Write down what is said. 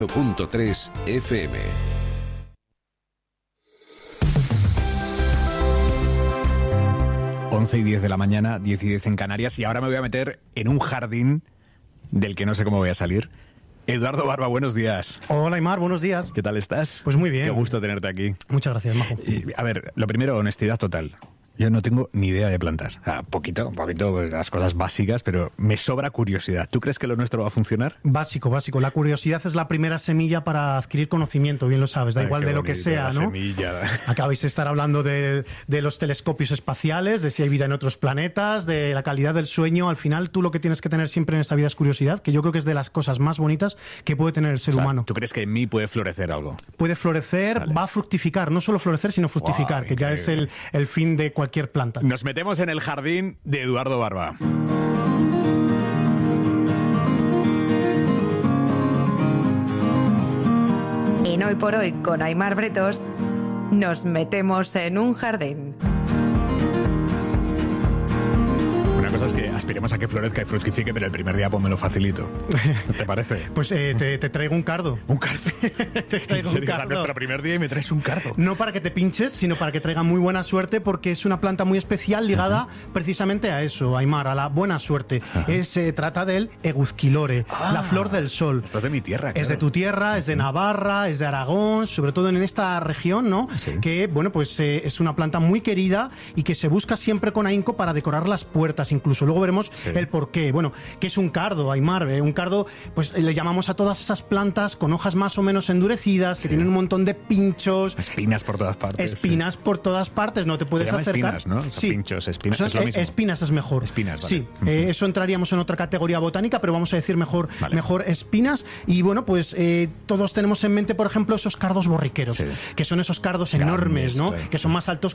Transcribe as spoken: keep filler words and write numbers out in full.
punto tres F M. once y diez de la mañana, diez y diez en Canarias, y ahora me voy a meter en un jardín del que no sé cómo voy a salir. Eduardo Barba, buenos días. Hola, Aimar, buenos días. ¿Qué tal estás? Pues muy bien. Qué gusto tenerte aquí. Muchas gracias, Majo. Y, a ver, lo primero, honestidad total. Yo no tengo ni idea de plantas. O sea, poquito, un poquito, las cosas básicas, pero me sobra curiosidad. ¿Tú crees que lo nuestro va a funcionar? Básico, básico. La curiosidad es la primera semilla para adquirir conocimiento, bien lo sabes. Da Ay, igual de lo que bonito, sea, la ¿no? Semilla. Acabáis de estar hablando de, de los telescopios espaciales, de si hay vida en otros planetas, de la calidad del sueño. Al final, tú lo que tienes que tener siempre en esta vida es curiosidad, que yo creo que es de las cosas más bonitas que puede tener el ser O sea, humano. ¿tú crees que en mí puede florecer algo? Puede florecer, Vale. va a fructificar. No solo florecer, sino fructificar, Wow, que ya es el, el fin de cualquier planta. Nos metemos en el jardín de Eduardo Barba. En Hoy por Hoy con Aimar Bretos nos metemos en un jardín. Una cosa es que aspiremos a que florezca y fructifique, pero el primer día pues me lo facilito. ¿Te parece? Pues eh, te, te traigo un cardo. Un cardo. Te traigo ¿En serio? un cardo. Nuestro primer día y me traes un cardo. No para que te pinches, sino para que traiga muy buena suerte, porque es una planta muy especial ligada uh-huh. precisamente a eso, Aimar, a la buena suerte. Uh-huh. Se eh, trata del eguzquilore, ah, la flor del sol. Esto es de mi tierra, claro. Es de tu tierra, es de Navarra, es de Aragón, sobre todo en esta región, ¿no? Sí. Que, bueno, pues eh, es una planta muy querida y que se busca siempre con ahínco para decorar las puertas, incluso. Luego veremos sí. el porqué. Bueno, ¿qué es un cardo, Aimar? Eh, un cardo, pues le llamamos a todas esas plantas con hojas más o menos endurecidas, que sí. tienen un montón de pinchos. Espinas por todas partes. Espinas sí. por todas partes, no te puedes se llama acercar. Espinas, ¿no? O sea, sí. Pinchos, espinas, eso es lo mismo. Espinas es mejor. Espinas, vale. Sí, uh-huh. eh, eso entraríamos en otra categoría botánica, pero vamos a decir mejor, vale. mejor espinas. Y bueno, pues eh, todos tenemos en mente, por ejemplo, esos cardos borriqueros, sí. que son esos cardos Grandes, enormes, ¿no? Claro. Que son más altos